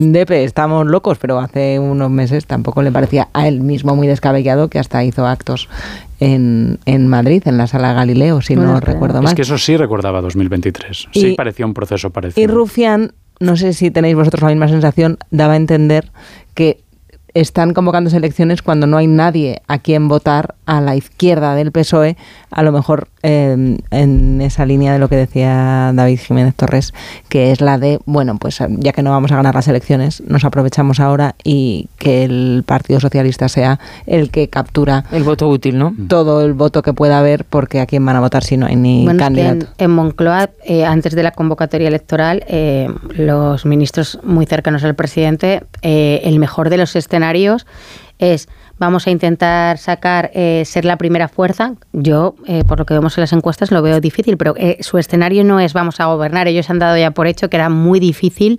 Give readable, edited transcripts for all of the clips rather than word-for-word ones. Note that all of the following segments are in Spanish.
Depe, estamos locos, pero hace unos meses tampoco le parecía a él mismo muy descabellado, que hasta hizo actos en Madrid, en la Sala Galileo, si no recuerdo mal. Es que eso sí recordaba 2023. Sí, parecía un proceso parecido. Y Rufián, no sé si tenéis vosotros la misma sensación, daba a entender que están convocando elecciones cuando no hay nadie a quien votar a la izquierda del PSOE, a lo mejor en esa línea de lo que decía David Jiménez Torres, que es la de, bueno, pues ya que no vamos a ganar las elecciones, nos aprovechamos ahora y que el Partido Socialista sea el que captura el voto útil, ¿no? Todo el voto que pueda haber, porque a quién van a votar si no hay ni candidato. Es que en Moncloa, antes de la convocatoria electoral, los ministros muy cercanos al presidente, el mejor de los escenarios es: vamos a intentar sacar, ser la primera fuerza. Yo, por lo que vemos en las encuestas, lo veo difícil, pero su escenario no es vamos a gobernar. Ellos han dado ya por hecho que era muy difícil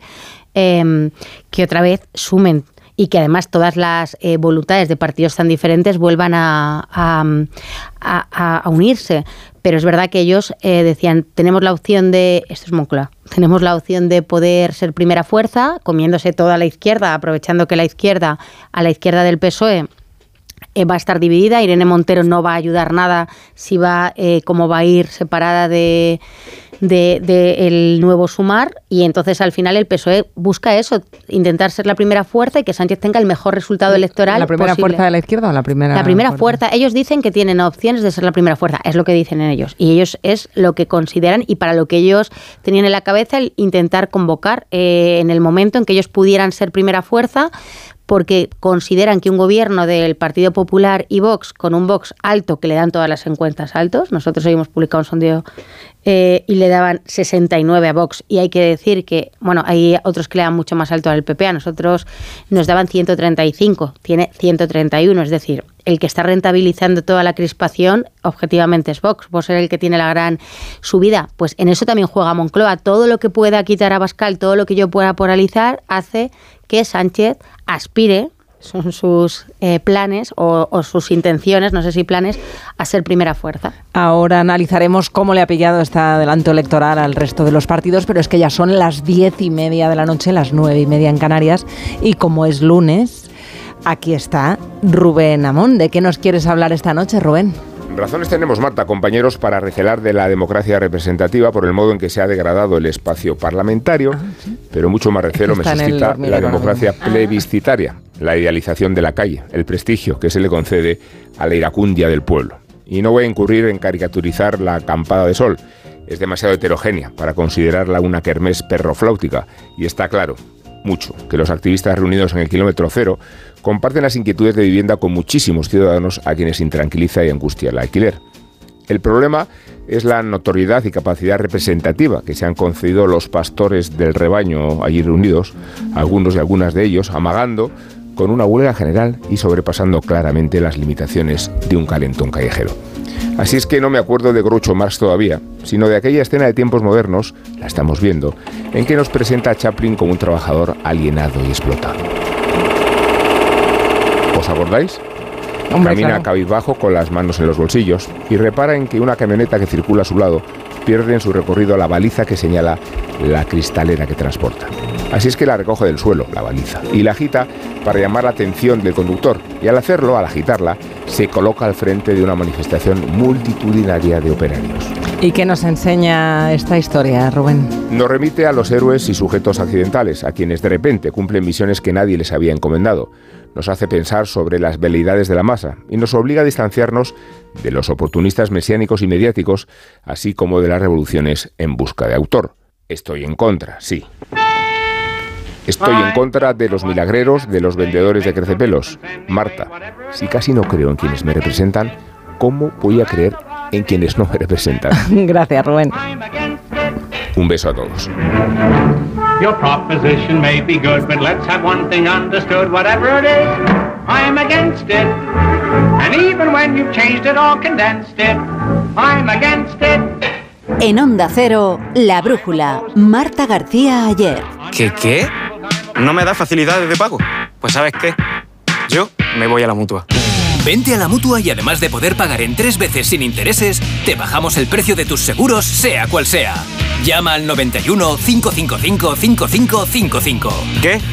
que otra vez sumen y que además todas las voluntades de partidos tan diferentes vuelvan a unirse. Pero es verdad que ellos decían, tenemos la opción de, esto es Moncloa, tenemos la opción de poder ser primera fuerza, comiéndose toda la izquierda, aprovechando que a la izquierda del PSOE va a estar dividida. Irene Montero no va a ayudar nada si va como va a ir separada de el nuevo Sumar, y entonces al final el PSOE busca eso, intentar ser la primera fuerza y que Sánchez tenga el mejor resultado electoral ¿La primera posible. fuerza de la izquierda o la primera? La primera fuerza. Ellos dicen que tienen opciones de ser la primera fuerza, es lo que dicen ellos, y ellos es lo que consideran y para lo que ellos tenían en la cabeza el intentar convocar en el momento en que ellos pudieran ser primera fuerza, porque consideran que un gobierno del Partido Popular y Vox, con un Vox alto, que le dan todas las encuestas altos, nosotros hoy hemos publicado un sondeo y le daban 69 a Vox, y hay que decir que, bueno, hay otros que le dan mucho más alto al PP, a nosotros nos daban 135, tiene 131, es decir, el que está rentabilizando toda la crispación objetivamente es Vox. Vox es el que tiene la gran subida. Pues en eso también juega Moncloa. Todo lo que pueda quitar a Abascal, todo lo que yo pueda polarizar, hace que Sánchez aspire, son sus planes o sus intenciones, no sé si planes, a ser primera fuerza. Ahora analizaremos cómo le ha pillado este adelanto electoral al resto de los partidos, pero es que ya son las 10:30 de la noche, las 9:30 en Canarias, y como es lunes, aquí está Rubén Amón. ¿De qué nos quieres hablar esta noche, Rubén? Razones tenemos, Marta, compañeros, para recelar de la democracia representativa por el modo en que se ha degradado el espacio parlamentario, pero mucho más recelo me suscita la democracia plebiscitaria, la idealización de la calle, el prestigio que se le concede a la iracundia del pueblo. Y no voy a incurrir en caricaturizar la acampada de sol, es demasiado heterogénea para considerarla una kermés perrofláutica, y está claro, mucho, que los activistas reunidos en el kilómetro cero comparten las inquietudes de vivienda con muchísimos ciudadanos a quienes intranquiliza y angustia el alquiler. El problema es la notoriedad y capacidad representativa que se han concedido los pastores del rebaño allí reunidos, algunos y algunas de ellos amagando con una huelga general y sobrepasando claramente las limitaciones de un calentón callejero. Así es que no me acuerdo de Groucho Marx todavía, sino de aquella escena de tiempos modernos, la estamos viendo, en que nos presenta a Chaplin como un trabajador alienado y explotado. ¿Os acordáis? Camina claro, cabizbajo con las manos en los bolsillos y repara en que una camioneta que circula a su lado pierde en su recorrido la baliza que señala la cristalera que transporta. Así es que la recoge del suelo, la baliza, y la agita para llamar la atención del conductor. Y al hacerlo, al agitarla, se coloca al frente de una manifestación multitudinaria de operarios. ¿Y qué nos enseña esta historia, Rubén? Nos remite a los héroes y sujetos accidentales, a quienes de repente cumplen misiones que nadie les había encomendado. Nos hace pensar sobre las veleidades de la masa y nos obliga a distanciarnos de los oportunistas mesiánicos y mediáticos, así como de las revoluciones en busca de autor. Estoy en contra, sí. Estoy en contra de los milagreros, de los vendedores de crecepelos. Marta, si casi no creo en quienes me representan, ¿cómo voy a creer en quienes no me representan? Gracias, Rubén. Un beso a todos. Your proposition may be good, but let's have one thing understood. Whatever it is, I'm against it. And even when you've changed it or condensed it, I'm against it. En Onda Cero, La Brújula, Marta García Ayer. ¿Qué? ¿No me da facilidades de pago? Pues ¿sabes qué? Yo me voy a la Mutua. Vente a la Mutua y además de poder pagar en 3 veces sin intereses, te bajamos el precio de tus seguros, sea cual sea. Llama al 91 555 5555. ¿Qué?